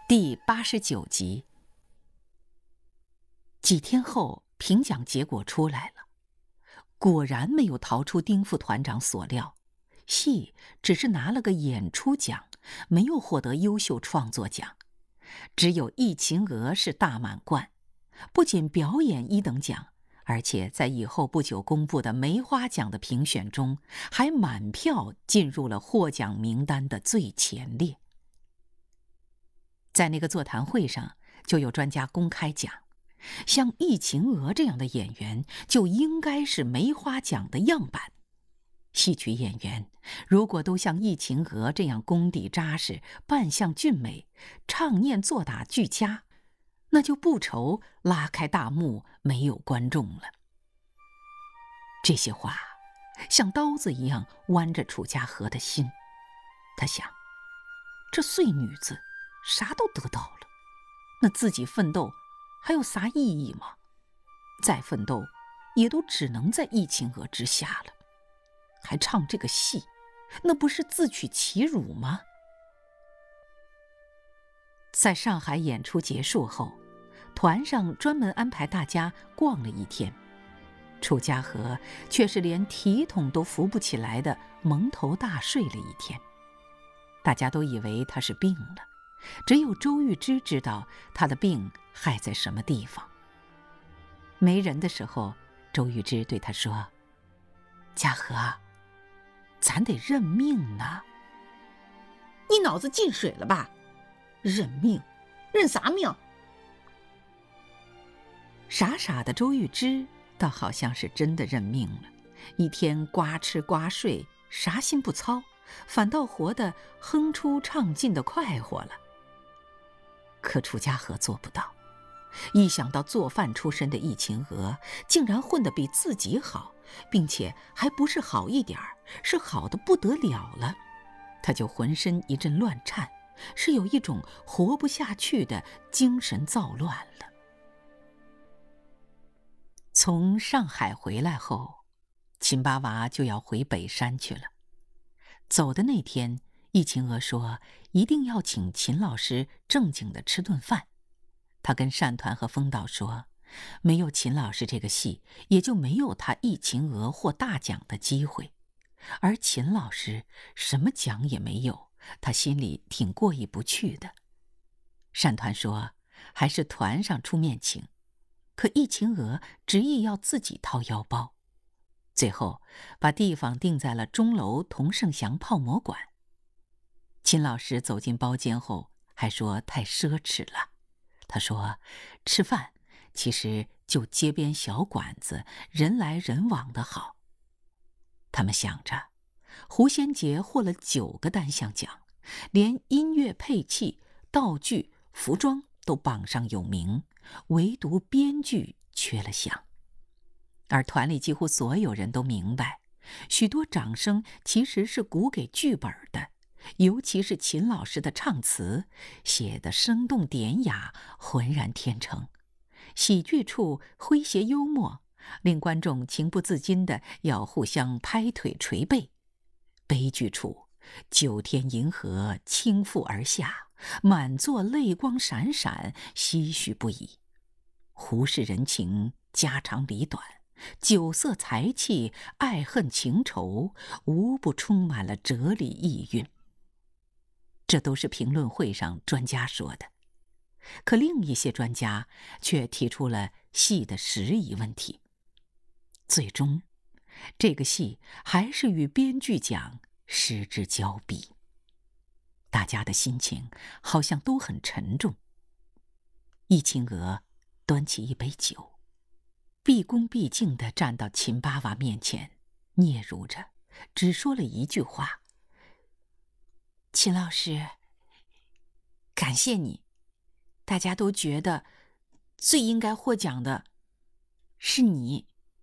第89集。几天后，评奖结果出来了，果然没有逃出丁副团长所料，戏只是拿了个演出奖，没有获得优秀创作奖。只有《忆秦娥》是大满贯，不仅表演1等奖，而且在以后不久公布的梅花奖的评选中，还满票进入了获奖名单的最前列。在那个座谈会上，就有专家公开讲，像忆秦娥这样的演员就应该是梅花奖的样板。戏曲演员如果都像忆秦娥这样功底扎实、扮相俊美、唱念做打俱佳，那就不愁拉开大幕没有观众了。这些话像刀子一样剜着楚家河的心。他想，这碎女子啥都得到了，那自己奋斗还有啥意义吗？再奋斗也都只能在忆秦娥之下了，还唱这个戏，那不是自取其辱吗？在上海演出结束后，团上专门安排大家逛了一天，楚家河却是连体统都扶不起来的蒙头大睡了一天。大家都以为他是病了，只有周玉芝知道他的病害在什么地方。没人的时候，周玉芝对他说：“家和，咱得认命呢。”“ 你脑子进水了吧？认命？认啥命？” 傻傻的周玉芝倒好像是真的认命了，一天瓜吃瓜睡，啥心不操，反倒活得哼出唱尽的快活了。可楚家河做不到，一想到做饭出身的忆秦娥竟然混得比自己好，并且还不是好一点儿，是好得不得了了，他就浑身一阵乱颤，是有一种活不下去的精神躁乱了。从上海回来后，秦八娃就要回北山去了。走的那天，忆秦娥说一定要请秦老师正经的吃顿饭。他跟单团和风导说，没有秦老师这个戏，也就没有他忆秦娥获大奖的机会。而秦老师什么奖也没有，他心里挺过意不去的。单团说还是团上出面请，可忆秦娥执意要自己掏腰包。最后把地方定在了钟楼童胜祥泡馍馆。秦老师走进包间后还说太奢侈了，他说吃饭其实就街边小馆子，人来人往的好。他们想着胡先杰获了9个单项奖，连音乐配器、道具、服装都榜上有名，唯独编剧缺了项。而团里几乎所有人都明白，许多掌声其实是鼓给剧本的，尤其是秦老师的唱词，写得生动典雅，浑然天成。喜剧处诙谐幽默，令观众情不自禁地要互相拍腿捶背；悲剧处九天银河倾覆而下，满座泪光闪闪，唏嘘不已。胡氏人情，家长里短，酒色财气，爱恨情仇，无不充满了哲理意蕴。这都是评论会上专家说的，可另一些专家却提出了戏的实疑问题。最终，这个戏还是与编剧奖失之交臂。大家的心情好像都很沉重。忆秦娥端起一杯酒，毕恭毕敬地站到秦八娃面前，嗫嚅着，只说了一句话：“秦老师，感谢你。大家都觉得最应该获奖的是你。”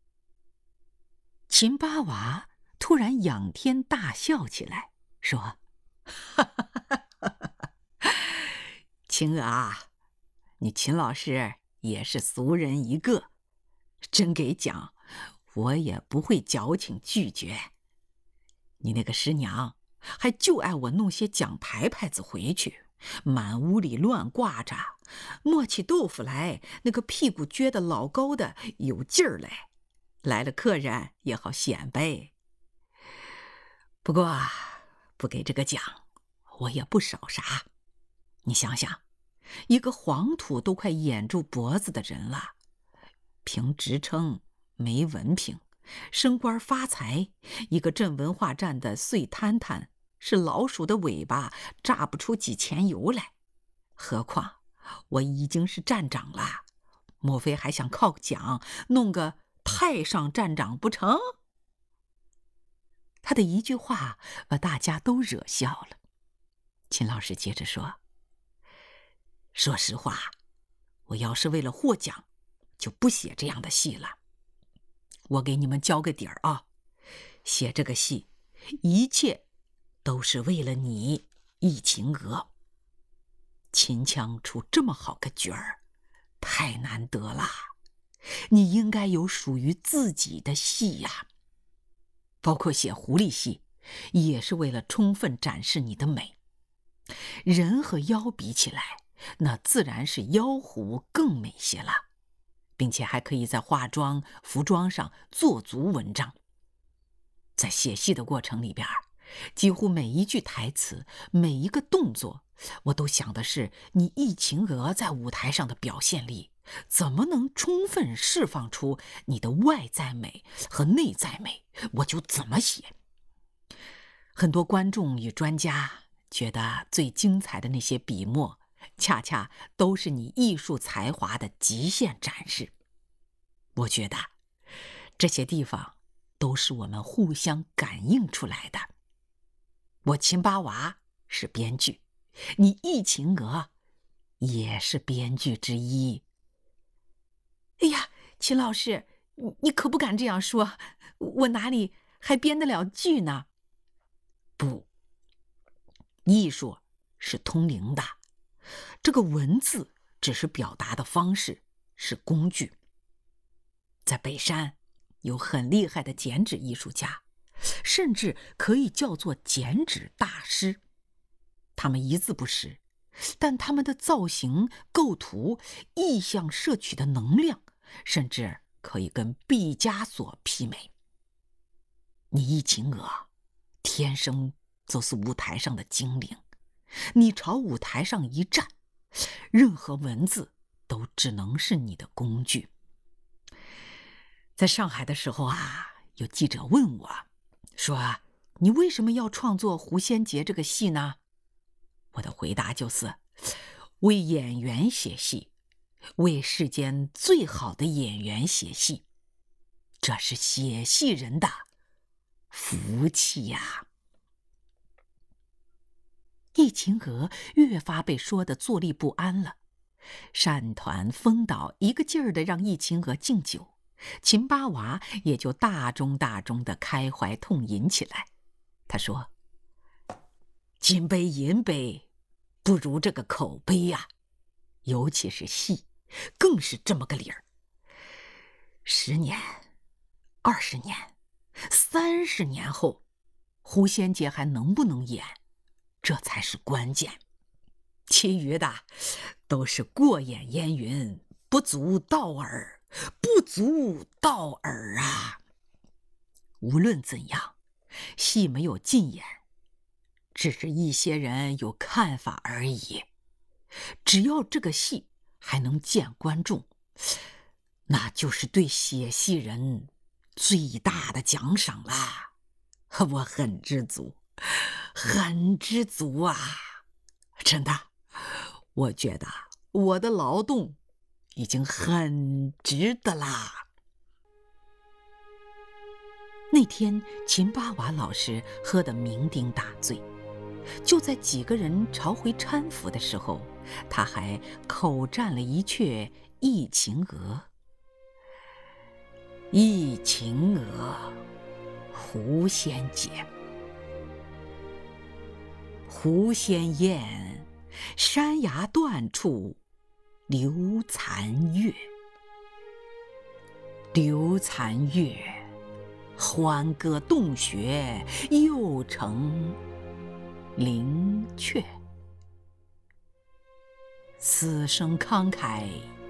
秦八娃突然仰天大笑起来，说：“哈哈哈哈哈！秦娥啊，你秦老师也是俗人一个，真给奖，我也不会矫情拒绝。你那个师娘还就爱我弄些奖牌牌子回去， 满屋里乱挂着，磨起豆腐来，那个屁股撅得老高的，有劲儿来。来了客人也好显摆。不过，不给这个奖，我也不少啥。你想想，一个黄土都快掩住脖子的人了，凭职称没文凭，升官发财，一个镇文化站的碎摊摊，是老鼠的尾巴榨不出几钱油来。何况我已经是站长了，莫非还想靠奖弄个太上站长不成？他的一句话把大家都惹笑了。秦老师接着说：“说实话，我要是为了获奖，就不写这样的戏了。我给你们交个底儿啊，写这个戏，一切都是为了你，易秦娥。秦腔出这么好个角儿，太难得了，你应该有属于自己的戏呀。包括写狐狸戏，也是为了充分展示你的美。人和妖比起来，那自然是妖狐更美些了，并且还可以在化妆、服装上做足文章。在写戏的过程里边，几乎每一句台词，每一个动作，我都想的是你易秦娥在舞台上的表现力，怎么能充分释放出你的外在美和内在美，我就怎么写。很多观众与专家觉得最精彩的那些笔墨，恰恰都是你艺术才华的极限展示。我觉得这些地方都是我们互相感应出来的。我秦八娃是编剧，你易秦娥也是编剧之一。哎呀，秦老师，你可不敢这样说，我哪里还编得了剧呢？不，艺术是通灵的，这个文字只是表达的方式，是工具。在北山有很厉害的剪纸艺术家，甚至可以叫做剪纸大师。他们一字不识，但他们的造型、构图、意象摄取的能量，甚至可以跟毕加索媲美。你易秦娥天生就是舞台上的精灵，你朝舞台上一站，任何文字都只能是你的工具。在上海的时候啊，有记者问我，说你为什么要创作《狐仙节》这个戏呢？我的回答就是，为演员写戏，为世间最好的演员写戏，这是写戏人的福气呀。易秦娥越发被说得坐立不安了，单团、风导一个劲儿地让易秦娥敬酒，秦八娃也就大中的开怀痛饮起来。他说：“金杯银杯不如这个口碑呀，尤其是戏，更是这么个理儿。10年、20年、30年后，狐仙节还能不能演，这才是关键。其余的都是过眼烟云，不足道耳，不足道耳啊！无论怎样，戏没有禁演，只是一些人有看法而已。只要这个戏还能见观众，那就是对写戏人最大的奖赏啦。我很知足，很知足啊！真的，我觉得我的劳动已经很值得啦。那天秦八娃老师喝得酩酊大醉，就在几个人朝回搀扶的时候，他还口占了一阙易秦娥。易秦娥，狐仙节。狐仙宴，山崖断处留残月。留残月，欢歌洞穴又成灵阙。 死生慷慨